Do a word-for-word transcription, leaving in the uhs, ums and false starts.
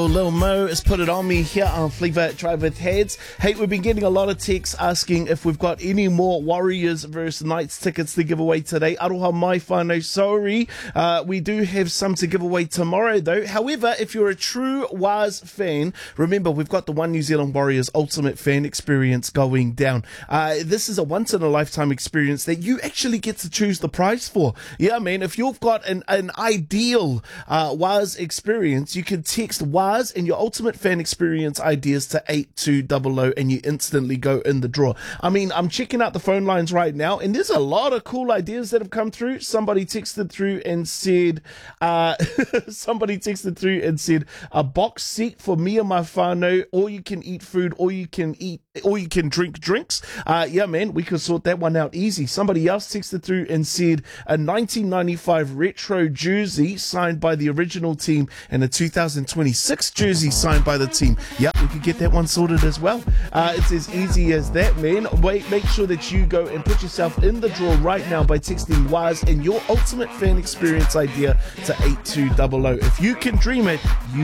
Lil Mo has put it on me here on Flavor Drive with Heads. Hey, we've been getting a lot of texts asking if we've got any more Warriors versus Knights tickets to give away today. Aroha mai whānau, sorry. Uh, we do have some to give away tomorrow though. However, if you're a true Waz fan, remember we've got the One New Zealand Warriors Ultimate Fan Experience going down. Uh, this is a once in a lifetime experience that you actually get to choose the prize for. Yeah, man, if you've got an, an ideal uh, Waz experience, you can text Waz and your ultimate fan experience ideas to eight two double oh and you instantly go in the draw. I mean, I'm checking out the phone lines right now and there's a lot of cool ideas that have come through. Somebody texted through and said, uh, somebody texted through and said, a box seat for me and my whānau, or you can eat food, or you can eat, or you can drink drinks. Uh, yeah, man, we could sort that one out easy. Somebody else texted through and said, a nineteen ninety-five retro jersey signed by the original team and a two thousand twenty-six jersey signed by the team. Yep, we could get that one sorted as well. Uh, it's as easy as that, man. Wait, make sure that you go and put yourself in the draw right now by texting Waz and your ultimate fan experience idea to eight two double oh. If you can dream it, you